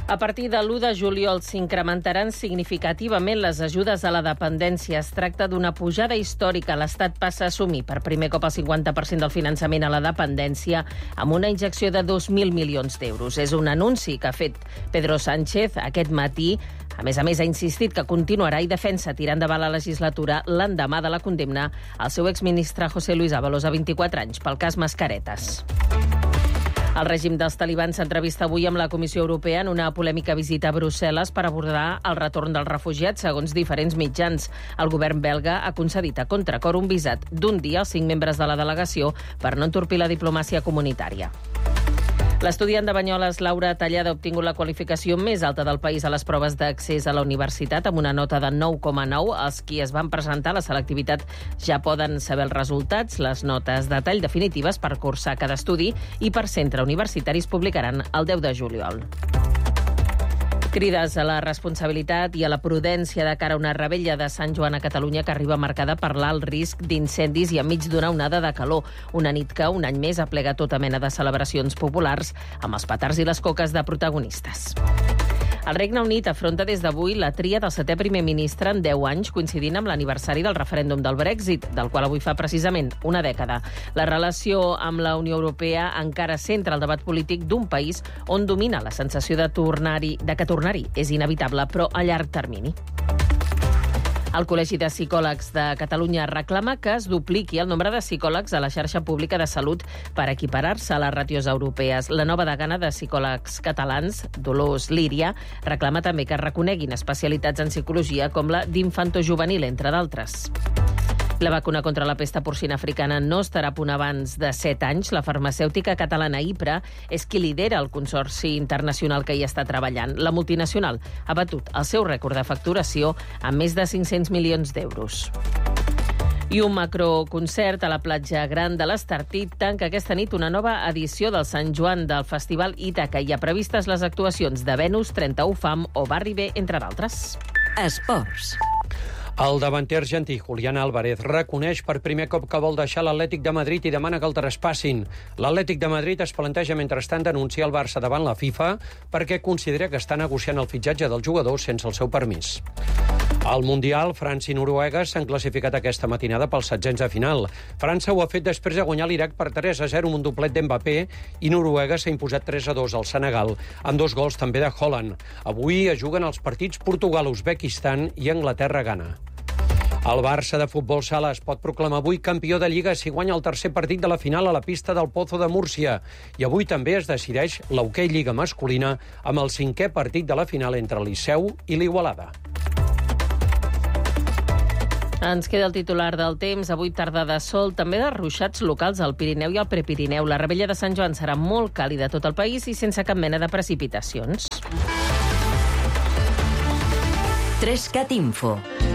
A partir de l'1 de juliol s'incrementaran significativament les ajudes a la dependència. Es tracta d'una pujada històrica. L'Estat passa a assumir per primer cop el 50% del finançament a la dependència amb una injecció de 2.000 milions d'euros. És un anunci que ha fet Pedro Sánchez aquest matí. A més, ha insistit que continuarà i defensa tirar endavant la legislatura l'endemà de la condemna al seu exministre José Luis Ábalos a 24 anys pel cas Mascaretes. El règim dels talibans s'entrevista avui amb la Comissió Europea en una polèmica visita a Brussel·les per abordar el retorn dels refugiats, segons diferents mitjans. El govern belga ha concedit a contracor un visat d'un dia als 5 membres de la delegació per no entorpir la diplomàcia comunitària. L'estudiant de Banyoles, Laura Tallada, ha obtingut la qualificació més alta del país a les proves d'accés a la universitat amb una nota de 9,9. Els qui es van presentar a la selectivitat ja poden saber els resultats. Les notes de tall definitives per cursar cada estudi i per centre universitari es publicaran el 10 de juliol. Crides a la responsabilitat i a la prudència de cara a una revetlla de Sant Joan a Catalunya que arriba marcada per l'alt risc d'incendis i enmig d'una onada de calor. Una nit que, un any més, aplega tota mena de celebracions populars amb els petards i les coques de protagonistes. El Regne Unit afronta des d'avui la tria del 7è primer ministre en 10 anys, coincidint amb l'aniversari del referèndum del Brexit, del qual avui fa precisament una dècada. La relació amb la Unió Europea encara centra el debat polític d'un país on domina la sensació de que tornar-hi és inevitable, però a llarg termini. El Col·legi de Psicòlegs de Catalunya reclama que es dupliqui el nombre de psicòlegs a la xarxa pública de salut per equiparar-se a les ràtios europees. La nova degana de psicòlegs catalans, Dolors Líria, reclama també que es reconeguin especialitats en psicologia com la d'infantojuvenil, entre d'altres. La vacuna contra la pesta porcina africana no estarà a punt abans de 7 anys. La farmacèutica catalana IPRA és qui lidera el consorci internacional que hi està treballant. La multinacional ha batut el seu rècord de facturació amb més de 500 milions d'euros. I un macroconcert a la platja Gran de l'Estartit tanca aquesta nit una nova edició del Sant Joan del Festival Ítaca. Hi ha previstes les actuacions de Venus, 31 Fam o Barri B, entre d'altres. Esports. El davanter argentí Julián Álvarez reconeix per primer cop que vol deixar l'Atlètic de Madrid i demana que el traspassin. L'Atlètic de Madrid es planteja mentrestant denunciar el Barça davant la FIFA perquè considera que està negociant el fitxatge del jugador sense el seu permís. Al Mundial, França i Noruega s'han classificat aquesta matinada pels setzents de final. França ho ha fet després de guanyar l'Iraq per 3-0 amb un doblet d'Mbappé i Noruega s'ha imposat 3-2 al Senegal, amb 2 gols també de Haaland. Avui es juguen els partits Portugal, Uzbekistan i Anglaterra-Ghana. El Barça de futbol sala es pot proclamar avui campió de Lliga si guanya el tercer partit de la final a la pista del Pozo de Múrcia. I avui també es decideix l'Hoquei Lliga masculina amb el 5è partit de la final entre Liceu i l'Igualada. Ens queda el titular del temps. Avui tarda de sol, també de ruixats locals al Pirineu i al Prepirineu. La revetlla de Sant Joan serà molt càlida a tot el país i sense cap mena de precipitacions. 3CAT Info.